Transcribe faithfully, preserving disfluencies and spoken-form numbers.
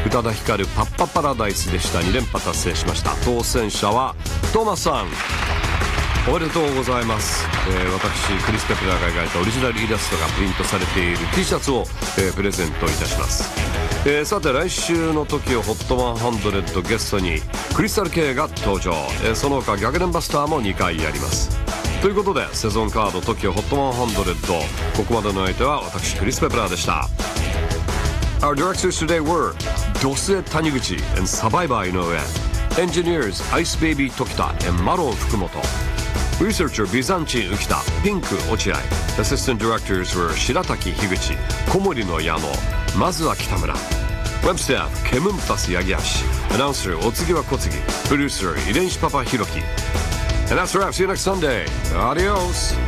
宇多田ヒカルパッパパラダイスでした。に連覇達成しました。当選者はトーマスさん、おめでとうございます。えー、私クリス・ペプラーが描いたオリジナルイラストがプリントされている T シャツを、えー、プレゼントいたします。えー、さて来週の トキオ ホットひゃくゲストにクリスタル K が登場、えー、その他逆転バスターもにかいやります。ということでセゾンカード トキオ ホットひゃく、ここまでの相手は私クリス・ペプラーでした。 Our directors today were ドスエ谷口 and サバイバー井上、 Engineers Ice Baby Tokita and マロン福本、 Researcher ビザンチン浮田、ピンク落合、 Assistant Directors were 白滝樋口、小森の矢野、まずは北村、 Web Staff ケムンパス八木橋、 Announcer お次は小杉、 Producer 遺伝子パパひろき。And that's a wrap. See you next Sunday. Adios.